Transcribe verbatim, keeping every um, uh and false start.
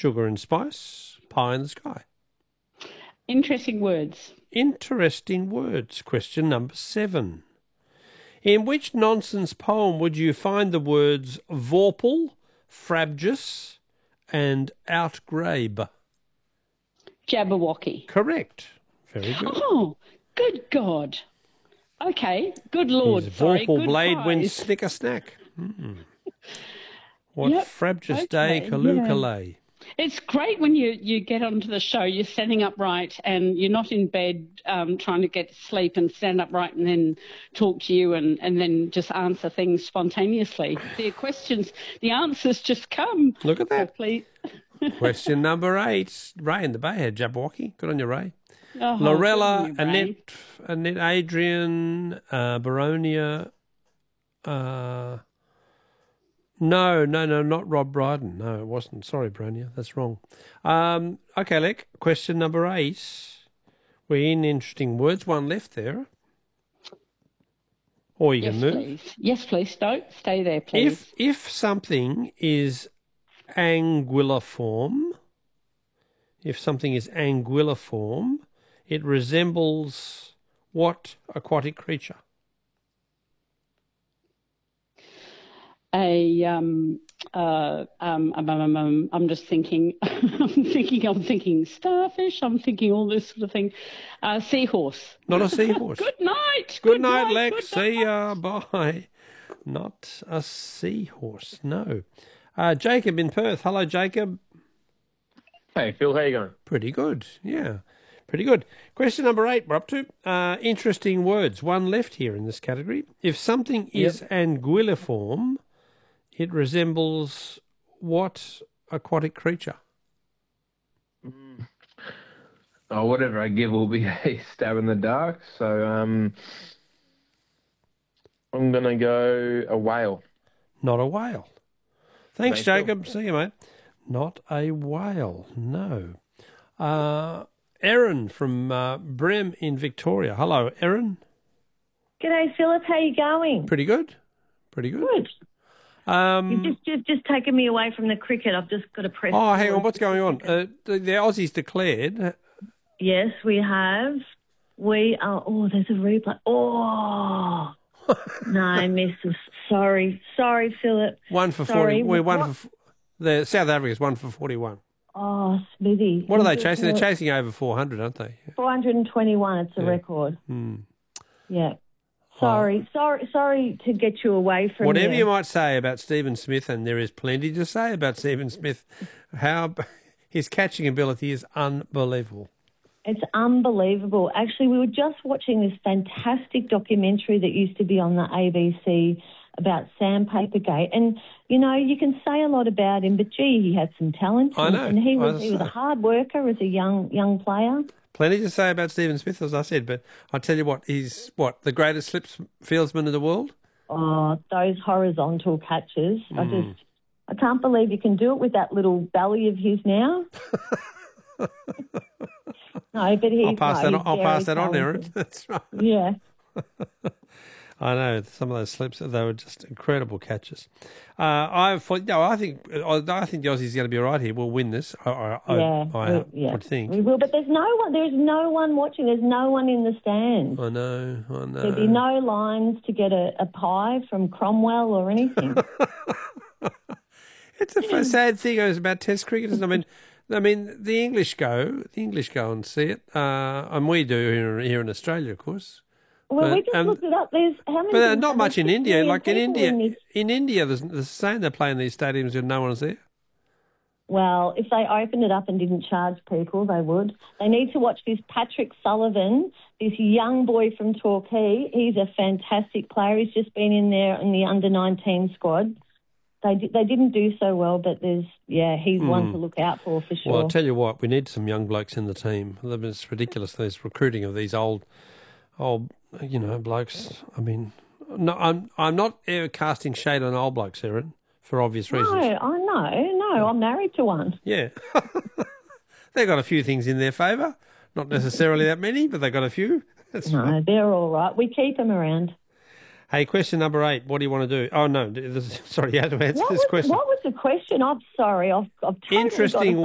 sugar and spice, pie in the sky. Interesting words. Interesting words. Question number seven. In which nonsense poem would you find the words vorpal, frabjous and outgrabe? Jabberwocky. Correct. Very good. Oh, good God. Okay, good Lord. His Sorry, vorpal good blade prize. wins snicker snack. Mm. What Yep, frabjous okay, day kalukale. It's great when you, you get onto the show, you're standing upright and you're not in bed um, trying to get to sleep and stand upright and then talk to you and, and then just answer things spontaneously. The questions, the answers just come. Look at that. So please. Question number eight. Ray in the Bay had Jabberwocky. Good on you, Ray. Oh, Lorella, good on you, Ray. Annette, Annette Adrian, uh, Baronia. Uh, no, no, no, not Rob Bryden. No, it wasn't. Sorry, Baronia. That's wrong. Um, okay, Lek. Question number eight. We're in interesting words. One left there. Or you Yes, can move. please. Yes, please. Don't stay there, please. If if something is anguilliform, if something is anguilliform, it resembles what aquatic creature? A um uh um, um, um, um I'm just thinking I'm thinking I'm thinking starfish, I'm thinking all this sort of thing. Uh seahorse. Not a seahorse. Good night. Good, night, night, Lex. good See ya. Bye. Not a seahorse. No. Uh, Jacob in Perth. Hello, Jacob. Hey, Phil, how you going? Pretty good. Yeah. Pretty good. Question number eight, we're up to. Uh, interesting words. One left here in this category. If something is anguilliform, it resembles what aquatic creature? Mm. Oh, whatever I give will be a stab in the dark. So um, I'm going to go a whale. Not a whale. Thanks, Thanks, Jacob. See you, mate. Not a whale, no. Uh, Erin from uh, Brem in Victoria. Hello, Erin. G'day, Philip. How you going? Pretty good. Pretty good. Good. Um, You've just, just just taken me away from the cricket. I've just got to press. oh, hang on. forward. What's going on? Uh, the, the Aussies declared. Yes, we have. We are. Oh, there's a replay. Oh. No, I missed. this. Sorry. Sorry, Philip. One for Sorry. forty. We're one What? for. The South Africa's one for forty-one. Oh, Smithy. What are they chasing? They're chasing over four hundred, aren't they? four hundred twenty-one. It's a Yeah. record. Hmm. Yeah. Sorry. Sorry. Sorry to get you away from Whatever you. you might say about Stephen Smith, and there is plenty to say about Stephen Smith, how his catching ability is unbelievable. It's unbelievable. Actually, we were just watching this fantastic documentary that used to be on the A B C about Sandpaper Gate. And, you know, you can say a lot about him, but, gee, he had some talent. I know. And he I was, was he was a saying. hard worker as a young young player. Plenty to say about Stephen Smith, as I said, but I tell you what, he's, what, the greatest slip fieldsman in the world? Oh, those horizontal catches. I Mm. just, I can't believe you can do it with that little belly of his now. No, but he's I'll pass no, that he's on, I'll very pass that on, Aaron. talented. That's right. Yeah. I know some of those slips; they were just incredible catches. Uh, I, no, I think, I think the Aussies are going to be all right here. We'll win this. I, I, Yeah, I, I we, yeah. would think. We will, but there's no one. There's no one watching. There's no one in the stands. I know. I know. There'd be no lines to get a, a pie from Cromwell or anything. It's a sad thing about Test cricket. Isn't it? I mean, I mean, the English go, the English go and see it, uh, and we do here, here in Australia, of course. Well, But, we just um, looked it up. There's how many? But uh, not there's much in six India. million Like in people India, in this- in India, there's the same. They're playing these stadiums and no one's there. Well, if they opened it up and didn't charge people, they would. They need to watch this Patrick Sullivan, this young boy from Torquay. He's a fantastic player. He's just been in there in the under nineteen squad. They di- they didn't do so well, but there's yeah, he's one to look out for for sure. Well, I'll tell you what, we need some young blokes in the team. It's ridiculous, this recruiting of these old, old, you know, blokes. I mean, no, I'm I'm not uh, casting shade on old blokes, Erin, for obvious reasons. No, I know, no, I'm married to one. Yeah. They've got a few things in their favour. Not necessarily that many, but they've got a few. That's No, right. they're all right. We keep them around. Hey, question number eight. What do you want to do? Oh, no. This, sorry, you had to answer What this was, question. what was the question? I'm sorry, I've, I've totally got Interesting it.